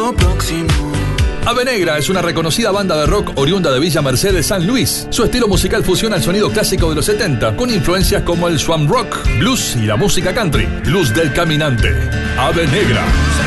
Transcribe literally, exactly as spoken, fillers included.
próximo, próximo. Ave Negra es una reconocida banda de rock oriunda de Villa Mercedes, San Luis. Su estilo musical fusiona el sonido clásico de los setenta con influencias como el swamp rock, blues y la música country. Luz del Caminante. Ave Negra.